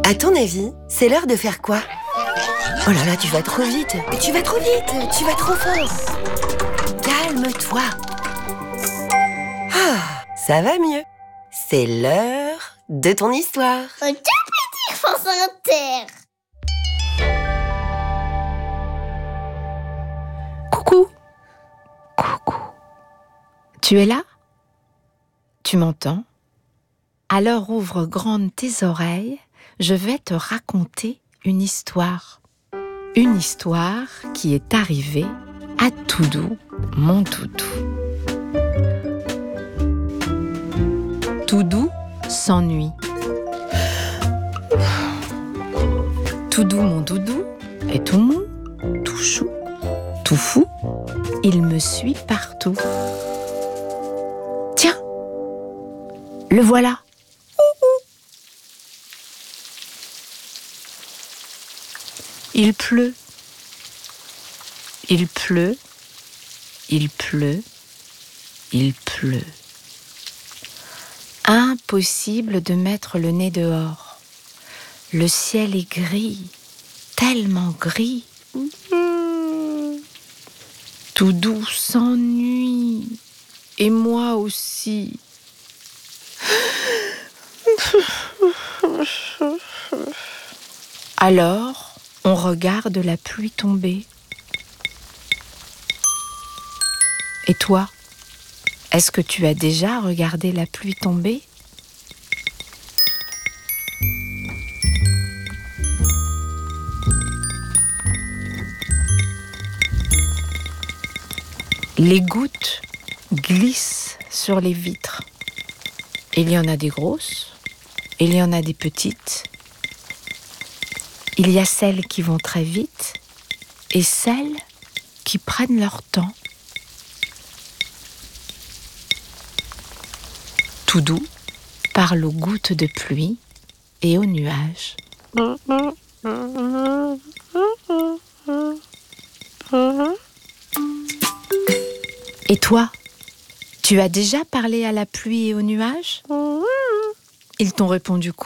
À ton avis, c'est l'heure de faire quoi? Oh là là, tu vas trop vite. Tu vas trop vite. Tu vas trop fort. Calme-toi. Ah, ça va mieux. C'est l'heure de ton histoire. Quel plaisir, France Inter. Coucou. Coucou. Tu es là? Tu m'entends? Alors ouvre grandes tes oreilles, je vais te raconter une histoire. Une histoire qui est arrivée à Toudou, mon Toudou. Toudou s'ennuie. Toudou, mon doudou, est tout mou, tout chou, tout fou. Il me suit partout. Tiens, le voilà. Il pleut. Il pleut. Il pleut. Il pleut. Impossible de mettre le nez dehors. Le ciel est gris, tellement gris. Toudou s'ennuie, et moi aussi. Alors, on regarde la pluie tomber. Et toi, est-ce que tu as déjà regardé la pluie tomber ? Les gouttes glissent sur les vitres. Il y en a des grosses, il y en a des petites. Il y a celles qui vont très vite et celles qui prennent leur temps. Toudou parle aux gouttes de pluie et aux nuages. Et toi, tu as déjà parlé à la pluie et aux nuages ? Ils t'ont répondu quoi ?